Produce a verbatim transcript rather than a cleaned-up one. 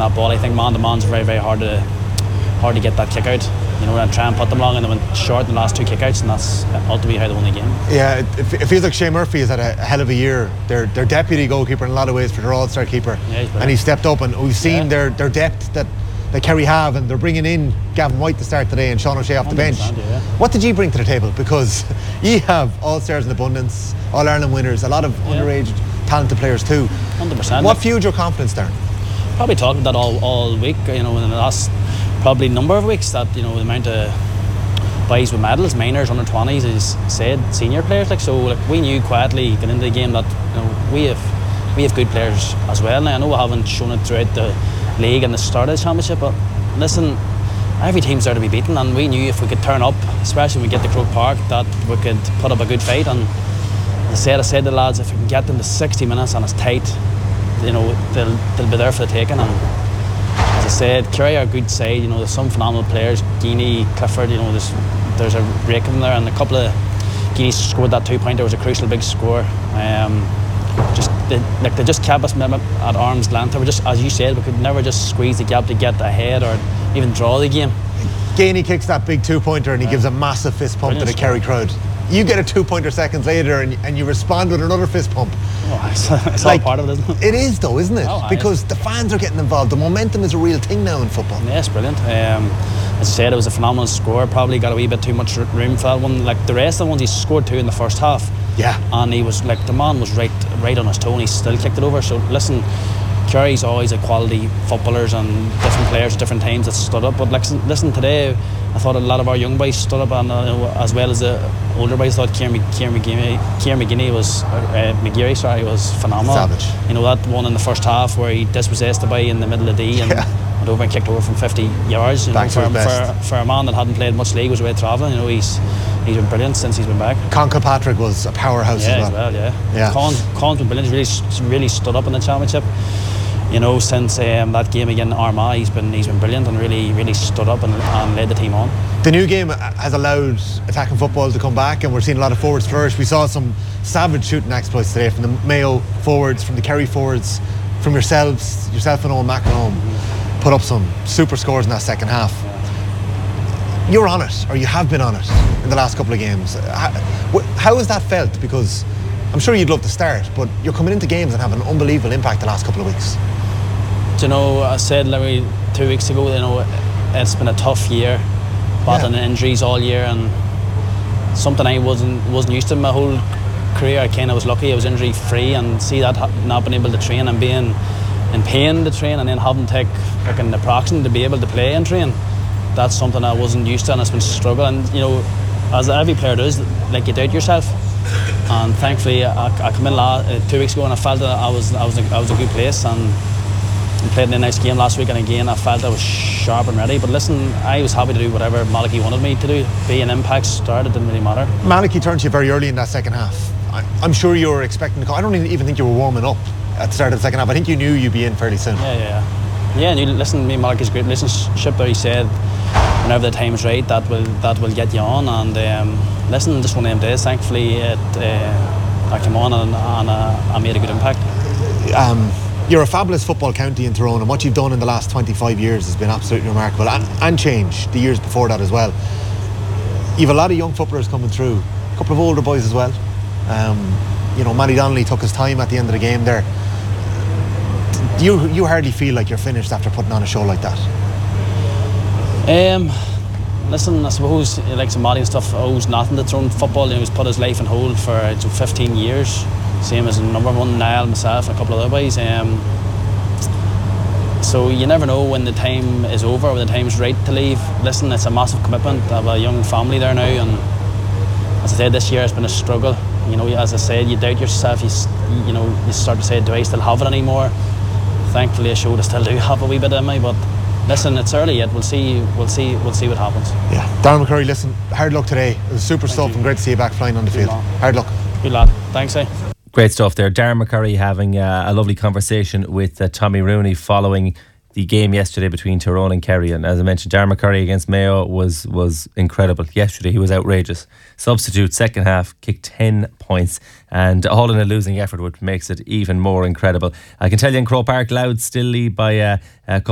that ball. I think man to man's very very hard to hard to get that kick out. You know, and try and put them long, and they went short in the last two kickouts, and that's ultimately how they won the game. Yeah, it, it feels like Shane Murphy has had a, a hell of a year. Their their deputy goalkeeper in a lot of ways for their all-star keeper, yeah, and he stepped up, and we've seen yeah. their their depth that that Kerry have, and they're bringing in Gavin White to start today and Sean O'Shea off the bench. Yeah. What did you bring to the table? Because you have all-stars in abundance, All-Ireland winners, a lot of yeah. underage talented players too. one hundred percent. What fueled your confidence, Darren? Probably talked about that all, all week, you know, in the last probably number of weeks, that, you know, the amount of boys with medals, minors, under twenties, as said, senior players, like, so like, we knew quietly going into the game that, you know, we have we have good players as well. Now I know we haven't shown it throughout the league and the start of the championship, but listen, every team's there to be beaten, and we knew if we could turn up, especially when we get to Croke Park, that we could put up a good fight. And as I said, I said to the lads, if we can get them to sixty minutes and it's tight, you know, they'll they'll be there for the taking. And as I said, Kerry are a good side. You know, there's some phenomenal players, Guinea, Clifford. You know, there's there's a break in there, and a couple of Guineas scored that two point. There was a crucial big score. Um, just they, like they just kept us at arm's length. We just, as you said, we could never just squeeze the gap to get ahead or even draw the game. Gainey kicks that big two-pointer and he yeah. gives a massive fist pump Brilliant to the Kerry crowd. You get a two-pointer seconds later and, and you respond with another fist pump. Oh, it's, it's like, all part of it, isn't it? It is though, isn't it? Oh, because the fans are getting involved. The momentum is a real thing now in football. Yes, brilliant. Um, as I said, it was a phenomenal score. Probably got a wee bit too much room for that one. Like the rest of the ones, he scored two in the first half. Yeah. And he was like, the man was right, right on his toe, and he still kicked it over. So listen, Kerry's always a quality footballers and different players at different times that stood up. But listen, listen today, I thought a lot of our young boys stood up, and uh, as well as the older boys. I thought Kieran McGuinney, Kieran McGuinney was uh, McGeary, sorry, was phenomenal. Savage. You know, that one in the first half where he dispossessed the boy in the middle of the D and yeah. went over and kicked over from fifty yards. You Back know, to for, his best. For, for a man that hadn't played much league, was away travelling. You know, he's he's been brilliant since he's been back. Con Kilpatrick was a powerhouse yeah, as well. as well. Yeah, yeah. Con's, Con's been brilliant. He's really really stood up in the championship. You know, since um, that game against Armagh, he's been he's been brilliant and really really stood up and, and led the team on. The new game has allowed attacking football to come back, and we're seeing a lot of forwards flourish. We saw some savage shooting exploits today from the Mayo forwards, from the Kerry forwards, from yourselves, yourself and Owen McEnroe, mm-hmm. put up some super scores in that second half. Yeah. You're on it, or you have been on it in the last couple of games. How, how has that felt? Because I'm sure you'd love to start, but you're coming into games and having an unbelievable impact the last couple of weeks. Do you know, I said like two weeks ago, you know, it's been a tough year, battling yeah. injuries all year, and something I wasn't wasn't used to my whole career. I kind of was lucky I was injury free, and see that not being able to train and being in pain to train, and then having to take like an naproxen to be able to play and train. That's something I wasn't used to, and it's been a struggle. And you know, as every player does, like you doubt yourself. And thankfully, I, I come in last, uh, two weeks ago, and I felt that I was I was a, I was a good place, and I played in a nice game last week, and again I felt I was sharp and ready. But listen, I was happy to do whatever Malachy wanted me to do. Be an impact start, it didn't really matter. Malachy turned to you very early in that second half. I, I'm sure you were expecting to come. I don't even think you were warming up at the start of the second half. I think you knew you'd be in fairly soon. Yeah, yeah, yeah. Yeah, and you listen, me and Malachy's great relationship there. He said, whenever the time's right, that will that will get you on. And um, listen, just one of them days, thankfully, it, uh, I came on and, and uh, I made a good impact. Um, You're a fabulous football county in Tyrone, and what you've done in the last twenty-five years has been absolutely remarkable, and, and change the years before that as well. You've a lot of young footballers coming through, a couple of older boys as well. Um, you know, Matty Donnelly took his time at the end of the game there. You you hardly feel like you're finished after putting on a show like that? Um, listen, I suppose like some Matty and stuff owes nothing to Tyrone football. You know, he's put his life on hold for uh, fifteen years. Same as number one, Niall, myself, and a couple of other boys. Um, so you never know when the time is over, when the time's right to leave. Listen, it's a massive commitment. I have a young family there now, and as I said, this year has been a struggle. You know, as I said, you doubt yourself. You, you know, you start to say, do I still have it anymore? Thankfully, I showed I still do have a wee bit in me, but listen, it's early yet. We'll see. We'll see. We'll see what happens. Yeah, Darren McCurry. Listen, hard luck today. It was super Thank stuff, you. And great to see you back flying on the Good field. Man. Hard luck. Good lad. Thanks, eh? Great stuff there. Darren McCurry having uh, a lovely conversation with uh, Tommy Rooney following the game yesterday between Tyrone and Kerry. And as I mentioned, Darren McCurry against Mayo was was incredible. Yesterday he was outrageous. Substitute, second half, kicked ten points, and all in a losing effort, which makes it even more incredible. I can tell you in Croke Park, Louth still lead by uh, a couple